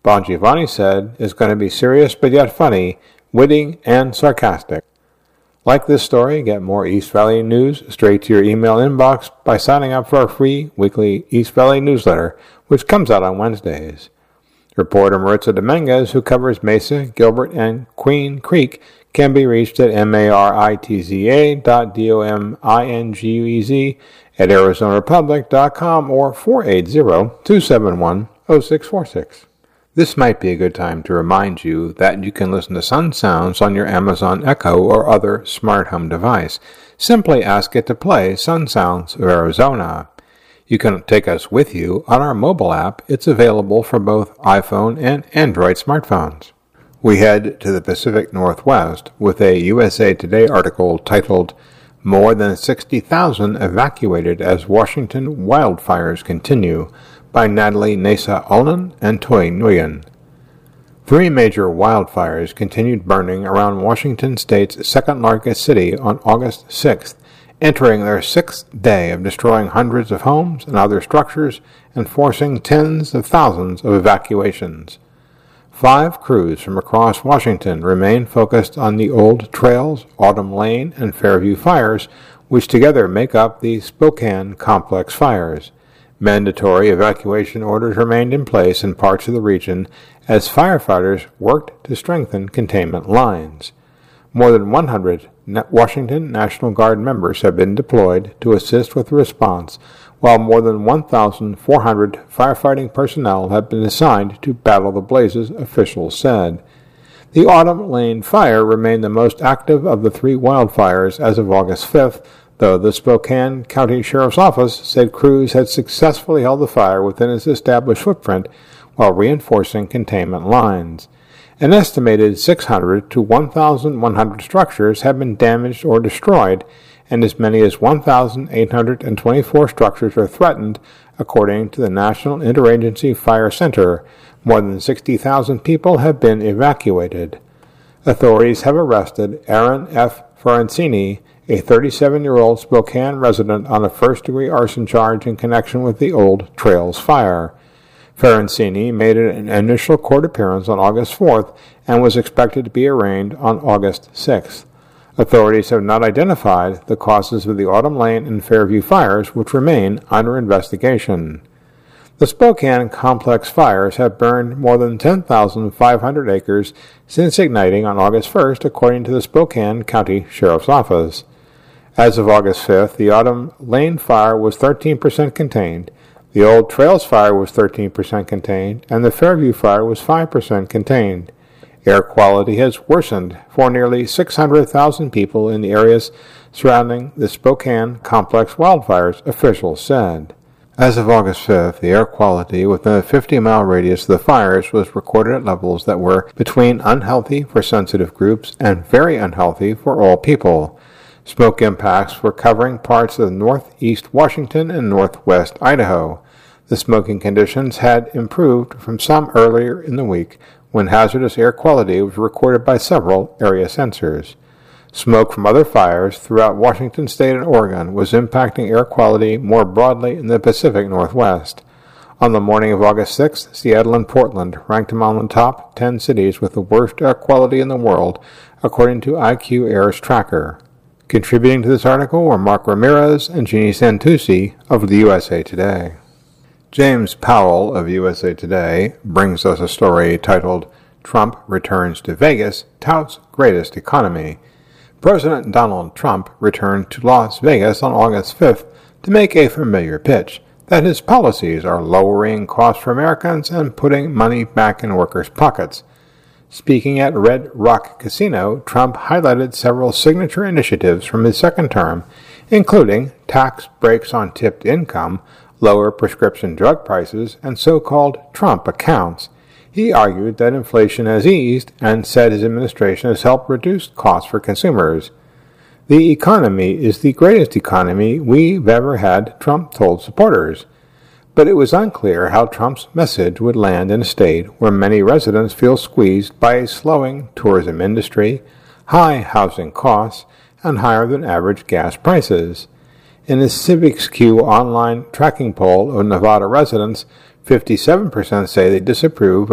Bon Giovanni said, is going to be serious but yet funny, witty, and sarcastic. Like this story, get more East Valley news straight to your email inbox by signing up for our free weekly East Valley newsletter, which comes out on Wednesdays. Reporter Maritza Dominguez, who covers Mesa, Gilbert, and Queen Creek, can be reached at maritza.dominguez@arizonarepublic.com or 480-271-0646. This might be a good time to remind you that you can listen to Sun Sounds on your Amazon Echo or other smart home device. Simply ask it to play Sun Sounds of Arizona. You can take us with you on our mobile app. It's available for both iPhone and Android smartphones. We head to the Pacific Northwest with a USA Today article titled, More Than 60,000 Evacuated as Washington Wildfires Continue, by Natalie Nasa-Ullman and Toy Nguyen. 3 major wildfires continued burning around Washington state's second-largest city on August 6th, entering their 6th day of destroying hundreds of homes and other structures and forcing tens of thousands of evacuations. 5 crews from across Washington remain focused on the Old Trails, Autumn Lane, and Fairview fires, which together make up the Spokane Complex fires. Mandatory evacuation orders remained in place in parts of the region as firefighters worked to strengthen containment lines. More than 100 Washington National Guard members have been deployed to assist with the response, while more than 1,400 firefighting personnel have been assigned to battle the blazes, officials said. The Autumn Lane fire remained the most active of the 3 wildfires as of August 5th, though the Spokane County Sheriff's Office said crews had successfully held the fire within its established footprint while reinforcing containment lines. An estimated 600 to 1,100 structures have been damaged or destroyed, and as many as 1,824 structures are threatened, according to the National Interagency Fire Center. More than 60,000 people have been evacuated. Authorities have arrested Aaron F. Ferrancini, a 37-year-old Spokane resident, on a first-degree arson charge in connection with the Old Trails fire. Ferrancini made an initial court appearance on August 4th and was expected to be arraigned on August 6th. Authorities have not identified the causes of the Autumn Lane and Fairview fires, which remain under investigation. The Spokane Complex fires have burned more than 10,500 acres since igniting on August 1st, according to the Spokane County Sheriff's Office. As of August 5th, the Autumn Lane fire was 13% contained, the Old Trails fire was 13% contained, and the Fairview fire was 5% contained. Air quality has worsened for nearly 600,000 people in the areas surrounding the Spokane Complex wildfires, officials said. As of August 5th, the air quality within a 50-mile radius of the fires was recorded at levels that were between unhealthy for sensitive groups and very unhealthy for all people. Smoke impacts were covering parts of northeast Washington and northwest Idaho. The smoking conditions had improved from some earlier in the week when hazardous air quality was recorded by several area sensors. Smoke from other fires throughout Washington state and Oregon was impacting air quality more broadly in the Pacific Northwest. On the morning of August 6th, Seattle and Portland ranked among the top 10 cities with the worst air quality in the world, according to IQ Air's tracker. Contributing to this article were Mark Ramirez and Jeannie Santucci of the USA Today. James Powell of USA Today brings us a story titled, Trump Returns to Vegas, Touts Greatest Economy. President Donald Trump returned to Las Vegas on August 5th to make a familiar pitch that his policies are lowering costs for Americans and putting money back in workers' pockets. Speaking at Red Rock Casino, Trump highlighted several signature initiatives from his second term, including tax breaks on tipped income, lower prescription drug prices, and so-called Trump accounts. He argued that inflation has eased and said his administration has helped reduce costs for consumers. The economy is the greatest economy we've ever had, Trump told supporters. But it was unclear how Trump's message would land in a state where many residents feel squeezed by a slowing tourism industry, high housing costs, and higher than average gas prices. In a CivicsQ online tracking poll of Nevada residents, 57% say they disapprove